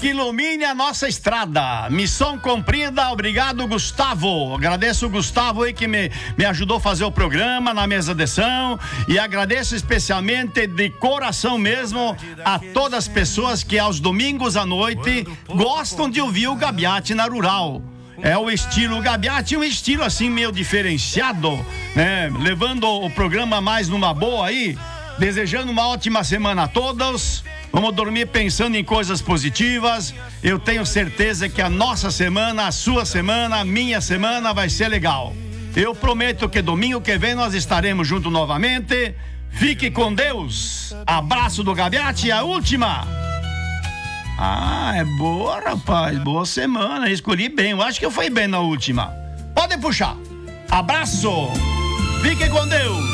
que ilumine a nossa estrada. Missão cumprida, obrigado, Gustavo. Agradeço o Gustavo aí que me ajudou a fazer o programa na mesa de som. E agradeço especialmente de coração mesmo a todas as pessoas que aos domingos à noite gostam de ouvir o Gabiate na Rural. É o estilo Gabiate, um estilo assim meio diferenciado, né? Levando o programa mais numa boa aí. Desejando uma ótima semana a todos. Vamos dormir pensando em coisas positivas. Eu tenho certeza que a nossa semana, a sua semana, a minha semana vai ser legal. Eu prometo que domingo que vem nós estaremos juntos novamente. Fique com Deus. Abraço do Gabiate e a última. Ah, é boa, rapaz. Boa semana. Escolhi bem. Eu acho que eu fui bem na última. Pode puxar. Abraço. Fique com Deus.